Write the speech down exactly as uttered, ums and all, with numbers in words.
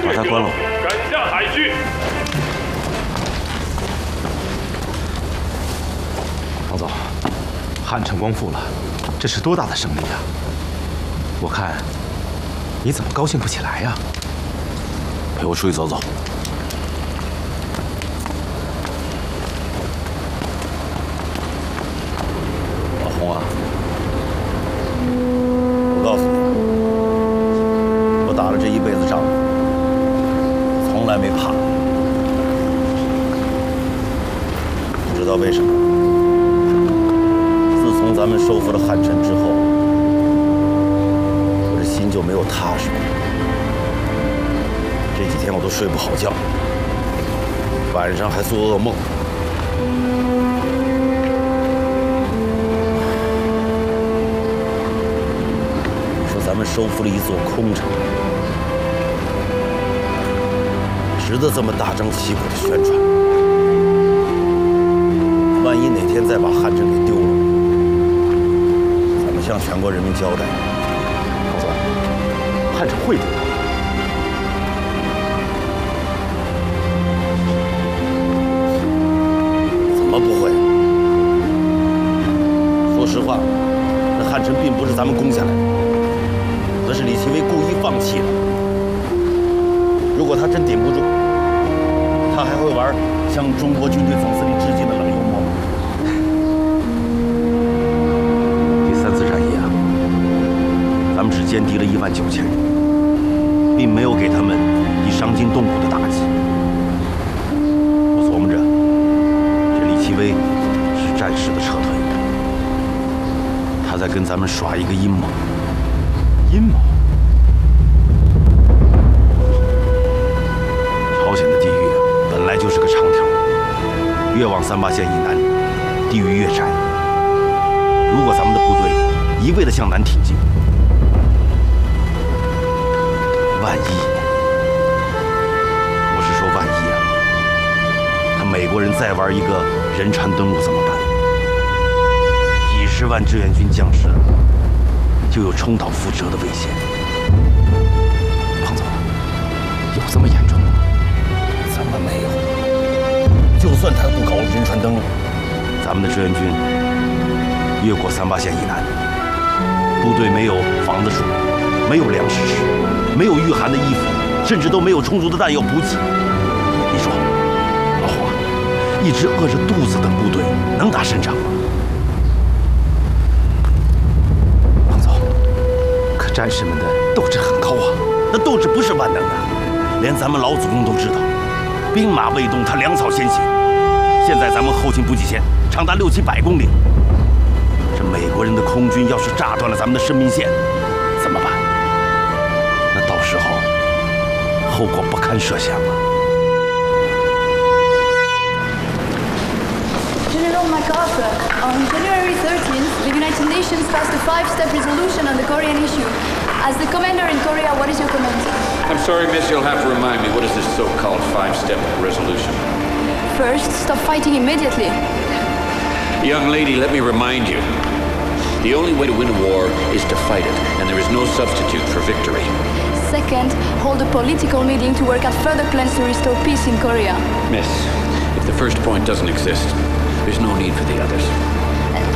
把他关了。 赶下海去。 王总，汉城光复了，这是多大的胜利啊！我看你怎么高兴不起来呀？ 陪我出去走走。老洪啊，我告诉你，我打了这一辈子仗，从来没怕过。不知道为什么，自从咱们收复了汉城之后，我这心就没有踏实过。这几天我都睡不好觉，晚上还做噩梦。你说咱们收复了一座空城，值得这么大张旗鼓的宣传？万一哪天再把汉城给丢了，怎么向全国人民交代？ 王总，汉城会丢的。 怎么不会？说实话，那汉城并不是咱们攻下来的，而是李奇微故意放弃的。如果他真顶不住，他还会玩向中国军队总司令致敬的冷幽默吗？第三次战役啊，咱们只歼敌了一万九千人，并没有给他们以伤筋动骨的打击。我琢磨着，这李奇微是暂时的撤退，他在跟咱们耍一个阴谋。 阴谋？ 朝鲜的地域本来就是个长条，越往三八线以南，地域越窄。如果咱们的部队一味地向南挺进，万一，我是说万一啊，他美国人再玩一个人禅登陆怎么办？几十万志愿军将士就有重蹈覆辙的危险。 彭总，有这么严重吗？ 怎么没有？就算他不搞人船登陆，咱们的志愿军越过三八线以南，部队没有房子住，没有粮食吃，没有御寒的衣服，甚至都没有充足的弹药补给。你说，老洪啊，一支饿着肚子的部队能打胜仗吗？ 彭总，可战士们的斗志很高啊！ 那斗志不是万能的，连咱们老祖宗都知道，兵马未动，他粮草先行。现在咱们后勤补给线长达六七百公里，这美国人的空军要是炸断了咱们的生命线，怎么办？那到时候后果不堪设想啊！ General MacArthur, on January thirteenth, the United Nations passed a five-step resolution on the Korean issue. As the commander in Korea, what is your comment? I'm sorry, miss, you'll have to remind me, what is this so-called five-step resolution? First, stop fighting immediately. Young lady, let me remind you. The only way to win a war is to fight it, and there is no substitute for victory. Second, hold a political meeting to work out further plans to restore peace in Korea. Miss, if the first point doesn't exist, there's no need for the others.